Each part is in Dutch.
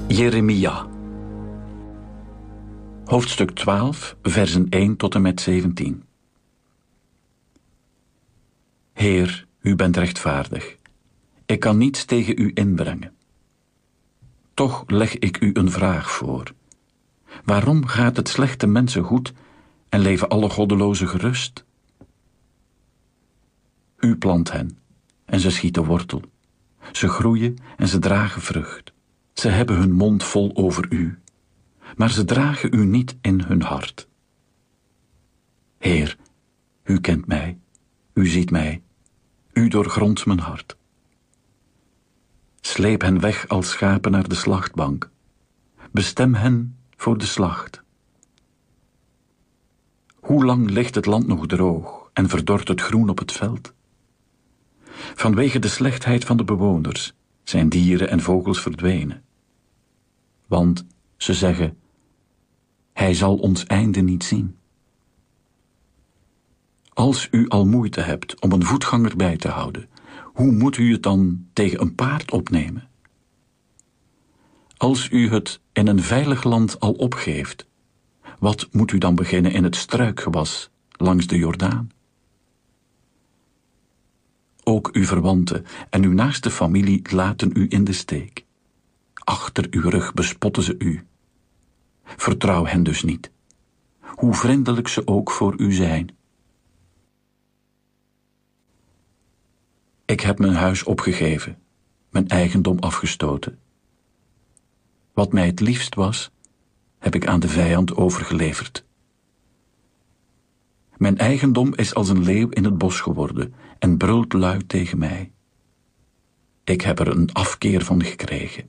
Jeremia. Hoofdstuk 12, versen 1 tot en met 17. Heer, u bent rechtvaardig. Ik kan niets tegen u inbrengen. Toch leg ik u een vraag voor. Waarom gaat het slechte mensen goed en leven alle goddelozen gerust? U plant hen en ze schieten wortel. Ze groeien en ze dragen vrucht. Ze hebben hun mond vol over u, maar ze dragen u niet in hun hart. Heer, u kent mij, u ziet mij, u doorgrondt mijn hart. Sleep hen weg als schapen naar de slachtbank. Bestem hen voor de slacht. Hoe lang ligt het land nog droog en verdort het groen op het veld? Vanwege de slechtheid van de bewoners zijn dieren en vogels verdwenen. Want ze zeggen, hij zal ons einde niet zien. Als u al moeite hebt om een voetganger bij te houden, hoe moet u het dan tegen een paard opnemen? Als u het in een veilig land al opgeeft, wat moet u dan beginnen in het struikgewas langs de Jordaan? Ook uw verwanten en uw naaste familie laten u in de steek. Achter uw rug bespotten ze u. Vertrouw hen dus niet, hoe vriendelijk ze ook voor u zijn. Ik heb mijn huis opgegeven, mijn eigendom afgestoten. Wat mij het liefst was, heb ik aan de vijand overgeleverd. Mijn eigendom is als een leeuw in het bos geworden en brult luid tegen mij. Ik heb er een afkeer van gekregen.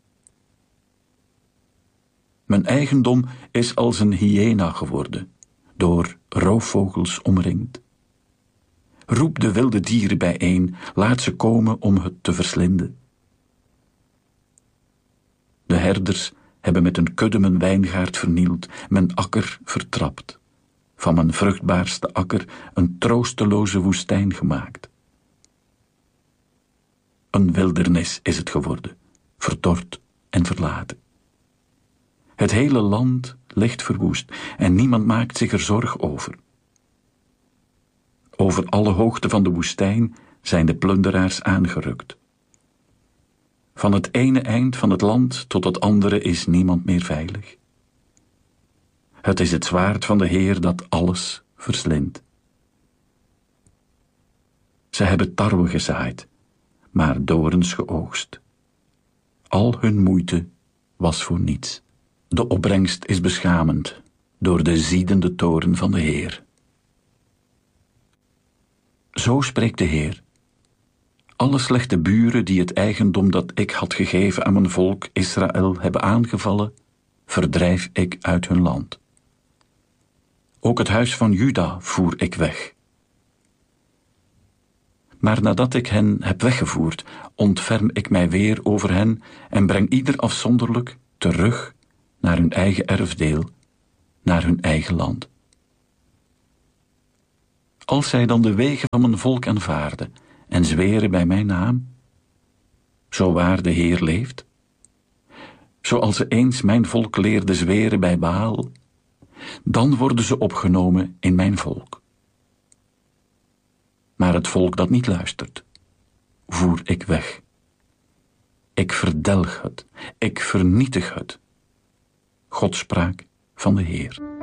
Mijn eigendom is als een hyena geworden, door roofvogels omringd. Roep de wilde dieren bijeen, laat ze komen om het te verslinden. De herders hebben met een kudde mijn wijngaard vernield, mijn akker vertrapt. Van mijn vruchtbaarste akker een troosteloze woestijn gemaakt. Een wildernis is het geworden, verdord en verlaten. Het hele land ligt verwoest en niemand maakt zich er zorg over. Over alle hoogte van de woestijn zijn de plunderaars aangerukt. Van het ene eind van het land tot het andere is niemand meer veilig. Het is het zwaard van de Heer dat alles verslindt. Ze hebben tarwe gezaaid, maar dorens geoogst. Al hun moeite was voor niets. De opbrengst is beschamend door de ziedende toorn van de Heer. Zo spreekt de Heer. Alle slechte buren die het eigendom dat ik had gegeven aan mijn volk Israël hebben aangevallen, verdrijf ik uit hun land. Ook het huis van Juda voer ik weg. Maar nadat ik hen heb weggevoerd, ontferm ik mij weer over hen en breng ieder afzonderlijk terug naar hun eigen erfdeel, naar hun eigen land. Als zij dan de wegen van mijn volk aanvaarden en zweren bij mijn naam, zo waar de Heer leeft, zoals ze eens mijn volk leerde zweren bij Baal, dan worden ze opgenomen in mijn volk. Maar het volk dat niet luistert, voer ik weg. Ik verdelg het, ik vernietig het. Godspraak van de Heer.